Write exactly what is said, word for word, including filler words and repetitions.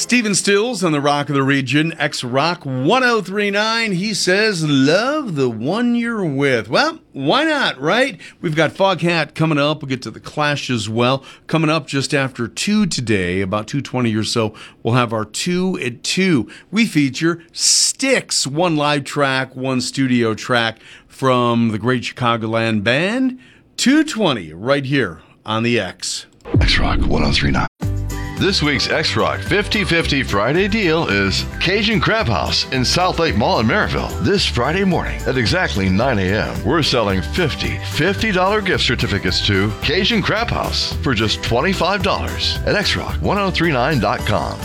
Stephen Stills on the Rock of the Region, X-Rock one oh three point nine. He says, love the one you're with. Well, why not, right? We've got Foghat coming up. We'll get to the Clash as well. Coming up just after two today, about two twenty or so, we'll have our two at two. We feature Styx, one live track, one studio track from the Great Chicagoland Band. two twenty right here on the X. X-Rock one oh three point nine. This week's X-Rock fifty fifty Friday deal is Cajun Crab House in South Lake Mall in Maryville. This Friday morning at exactly nine a.m., we're selling fifty fifty dollars gift certificates to Cajun Crab House for just twenty-five dollars at X Rock one oh three nine dot com.